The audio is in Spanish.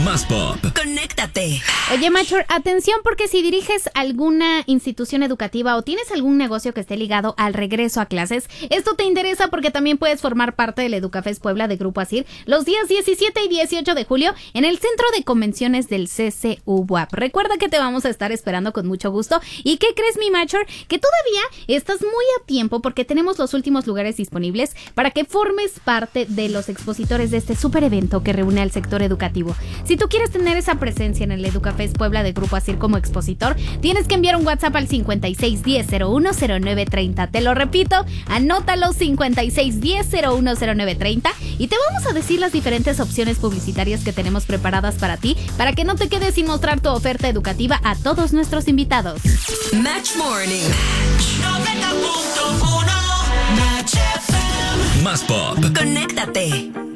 Más pop. Conéctate. Oye, Machor, atención, porque si diriges alguna institución educativa o tienes algún negocio que esté ligado al regreso a clases, esto te interesa porque también puedes formar parte del Educafest Puebla de Grupo ASIR los días 17 y 18 de julio en el Centro de Convenciones del CCUBUAP. Recuerda que te vamos a estar esperando con mucho gusto. ¿Y qué crees, mi Machor? Que todavía estás muy a tiempo porque tenemos los últimos lugares disponibles para que formes parte de los expositores de este súper evento que reúne al sector educativo. Si tú quieres tener esa presencia en el Educafest Puebla de Grupo ASIR como expositor, tienes que enviar un WhatsApp al 5610-010930. Te lo repito, anótalo, 5610-010930, y te vamos a decir las diferentes opciones publicitarias que tenemos preparadas para ti, para que no te quedes sin mostrar tu oferta educativa a todos nuestros invitados. Match Morning. 90.1 Match FM. Más pop. Conéctate.